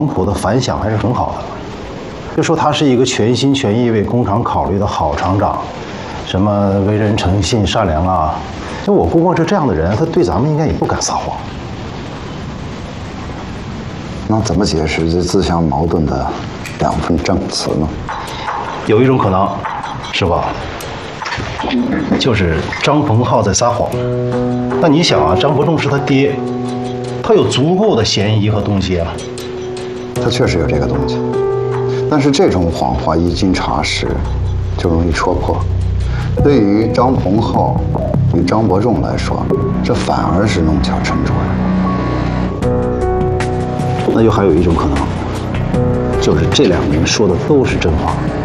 政府的反响还是很好的，就说他是一个全心全意为工厂考虑的好厂长，什么为人诚信善良啊。就我估摸着这样的人，他对咱们应该也不敢撒谎。 那怎么解释这自相矛盾的2份证词呢？ 有一种可能，师傅，就是张鹏浩在撒谎。那你想啊，张伯仲是他爹，他有足够的嫌疑和动机啊。 他确实有这个动机，但是这种谎话一经查实，就容易戳破。对于张鹏浩与张伯仲来说，这反而是弄巧成拙呀。 那就还有一种可能，就是这2个人说的都是真话。